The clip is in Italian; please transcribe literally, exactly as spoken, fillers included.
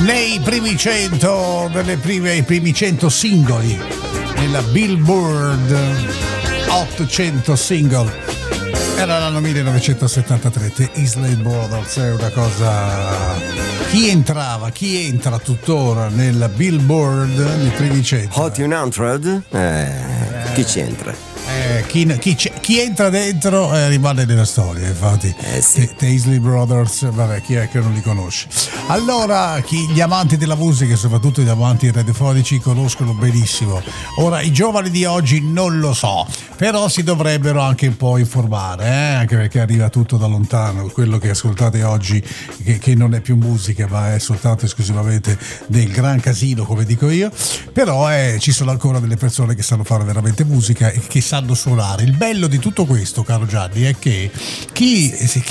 nei primi cento delle prime, i primi cento singoli nella Billboard Hot cento Single. Era l'anno millenovecentosettantatré. The Isley Brothers è una cosa. Chi entrava, chi entra tuttora nella Billboard nei primi cento? Hot cento? Eh, eh, chi c'entra? Eh, chi, chi, chi entra dentro eh, rimane nella storia, infatti. Eh sì. The Isley Brothers, vabbè, chi è che non li conosce? Allora, chi, gli amanti della musica e soprattutto gli amanti radiofonici conoscono benissimo. Ora, i giovani di oggi non lo so, però si dovrebbero anche un po' informare, eh? Anche perché arriva tutto da lontano. Quello che ascoltate oggi, che, che non è più musica, ma è soltanto esclusivamente del gran casino, come dico io. Però eh, ci sono ancora delle persone che sanno fare veramente musica e che sanno suonare. Il bello di tutto questo, caro Gianni, è che chi,